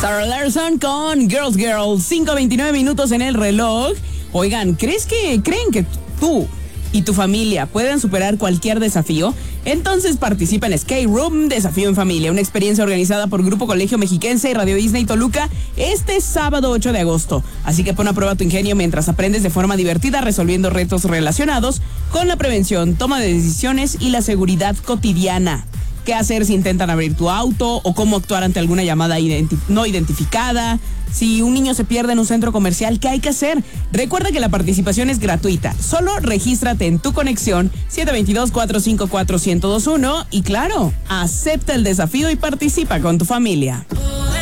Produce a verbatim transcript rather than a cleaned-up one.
Sarah Larson con Girls Girls, cinco veintinueve minutos en el reloj. Oigan, ¿crees que, creen que tú y tu familia pueden superar cualquier desafío? Entonces participa en Skate Room, Desafío en Familia, una experiencia organizada por Grupo Colegio Mexiquense y Radio Disney Toluca este sábado ocho de agosto. Así que pon a prueba tu ingenio mientras aprendes de forma divertida resolviendo retos relacionados con la prevención, toma de decisiones y la seguridad cotidiana. ¿Qué hacer si intentan abrir tu auto? ¿O cómo actuar ante alguna llamada identi- no identificada? Si un niño se pierde en un centro comercial, ¿qué hay que hacer? Recuerda que la participación es gratuita. Solo regístrate en tu conexión siete dos dos, cuatro cinco cuatro, uno cero dos uno y claro, acepta el desafío y participa con tu familia.